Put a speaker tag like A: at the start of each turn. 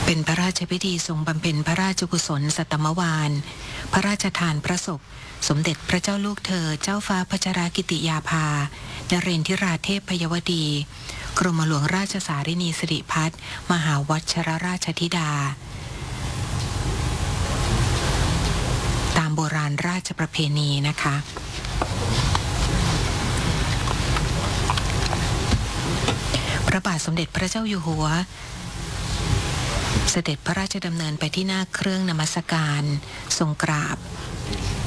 A: เป็นพระราชพิธีทรงบำเพ็ญพระราชกุศลสัตมวาลพระราชทานพระศพสมเด็จพระเจ้าลูกเธอเจ้าฟ้าพัชรกิติยาภานเรนทิราเทพพยวดีกรมหลวงราชสารินีสิริพัฒน์มหาวัชรราชธิดาตามโบราณราชประเพณีนะคะพระบาทสมเด็จพระเจ้าอยู่หัวเสด็จพระราชดำเนินไปที่หน้าเครื่องนมัสการทรงกราบ